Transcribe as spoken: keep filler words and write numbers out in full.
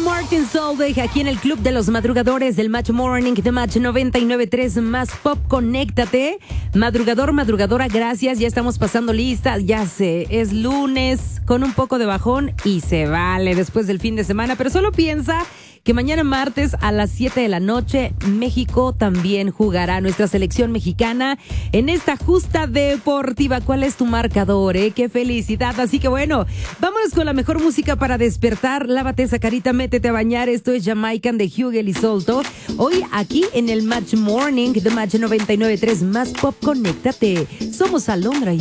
Martin Solveig aquí en el Club de los Madrugadores del Match Morning de Match noventa y nueve punto tres más Pop. Conéctate. Madrugador, madrugadora, gracias. Ya estamos pasando lista. Ya sé, es lunes con un poco de bajón y se vale después del fin de semana. Pero solo piensa que mañana martes a las siete de la noche México también jugará, nuestra selección mexicana, en esta justa deportiva. ¿Cuál es tu marcador, eh? ¡Qué felicidad! Así que bueno, vámonos con la mejor música para despertar. Lávate esa carita, métete a bañar. Esto es Jamaican de Hugel y Solto. Hoy aquí en el Match Morning de Match noventa y nueve punto tres más Pop. Conéctate. Somos Alondra y